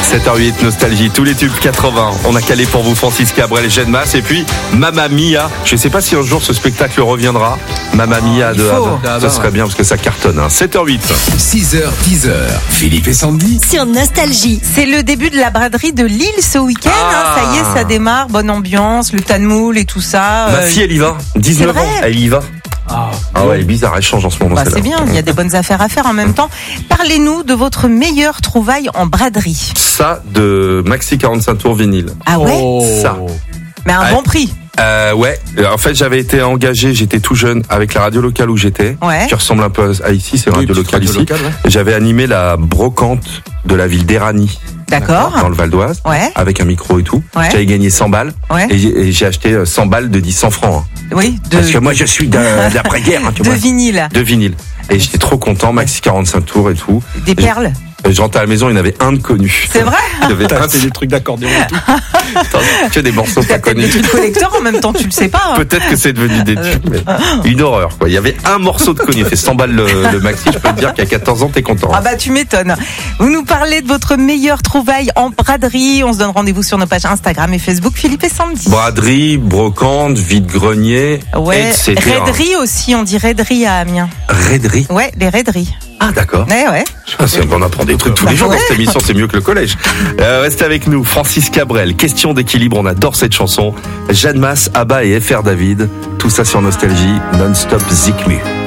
7h08, Nostalgie, tous les tubes 80. On a calé pour vous Francis Cabrel et Jeanne Masse. Et puis Mamma Mia. Je ne sais pas si un jour ce spectacle reviendra. Mamma Mia de Abba. Ça serait bien parce que ça cartonne. 7h08. 6h, 10h. Philippe et Sandy. Sur Nostalgie. C'est le début de la braderie de Lille ce week-end. Ça y est, ça démarre. Bonne ambiance, le tas de moules et tout ça. Ma fille, elle y va. 19 ans, elle y va. Ah ouais, elle est bizarre, elle change en ce moment. C'est bien, il y a des bonnes affaires à faire en même temps. Parlez-nous de votre meilleure trouvaille en braderie. Ça, de Maxi 45 tours vinyle. Ah ouais Ça. Mais à un bon prix. Ouais, en fait j'avais été engagé, j'étais tout jeune avec la radio locale où j'étais, qui ressemble un peu à ici, c'est la radio locale ici. J'avais animé la brocante de la ville d'Éragny. D'accord. Dans le Val d'Oise, avec un micro et tout. J'avais gagné 100 balles et j'ai acheté 100 balles de 100 francs. Oui. Parce que moi je suis de l'après-guerre. Tu vois. Vinyle. De vinyle. Et j'étais trop content, Maxi 45 tours et tout. Des perles. Je rentrais à la maison, il y en avait un de connu. C'est vrai? C'est des trucs d'accordéon et tout. Tu as des morceaux pas connus. Des trucs collecteurs en même temps, tu le sais pas. Peut-être que c'est devenu des tubes, mais une horreur, quoi. Il y avait un morceau de connu. Il fait 100 balles le Maxi. Je peux te dire qu'à 14 ans, t'es content. Ah bah, tu m'étonnes. Vous nous parlez de votre meilleure trouvaille en braderie. On se donne rendez-vous sur nos pages Instagram et Facebook, Philippe et Sandy. Braderie, brocante, vide-grenier, etc. Raiderie aussi, on dit raiderie à Amiens. Raiderie? Ouais, les raideries. Ah d'accord. Ouais. On apprend des trucs tous les jours dans cette émission, c'est mieux que le collège. Restez avec nous, Francis Cabrel. Question d'équilibre, on adore cette chanson. Jeanne Masse, Abba et FR David. Tout ça sur Nostalgie, non-stop Zikmu.